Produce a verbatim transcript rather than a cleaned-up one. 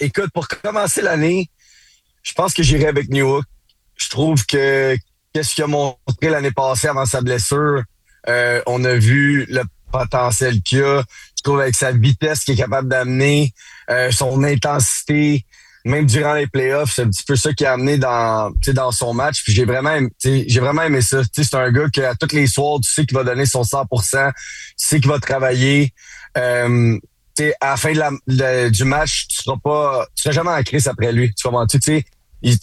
écoute, pour commencer l'année, je pense que j'irai avec Newhook. Je trouve que qu'est-ce qu'il a montré l'année passée avant sa blessure, euh, on a vu le potentiel qu'il a. Je trouve avec sa vitesse qu'il est capable d'amener, euh, son intensité, même durant les playoffs, c'est un petit peu ça qui a amené dans, tu sais, dans son match. Puis j'ai vraiment, aimé- tu sais, j'ai vraiment aimé ça. Tu sais, c'est un gars qui à tous les soirs, tu sais qu'il va donner son cent pour cent, tu sais qu'il va travailler. Euh, tu sais, à la fin de la, de- du match, tu seras pas, tu seras jamais en crise après lui. Tu comprends-tu? Tu sais,